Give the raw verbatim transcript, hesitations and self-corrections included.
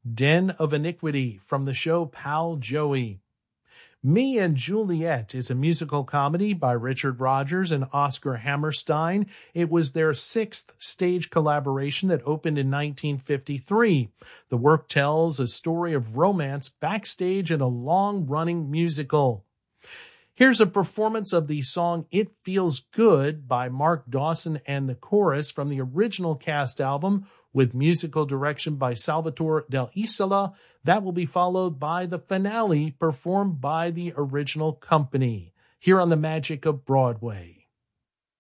Den of Iniquity from the show Pal Joey. Me and Juliet is a musical comedy by Richard Rodgers and Oscar Hammerstein. It was their sixth stage collaboration that opened in nineteen fifty-three. The work tells a story of romance backstage in a long-running musical. Here's a performance of the song It Feels Good by Mark Dawson and the chorus from the original cast album with musical direction by Salvatore Del Isola. That will be followed by the finale performed by the original company here on The Magic of Broadway.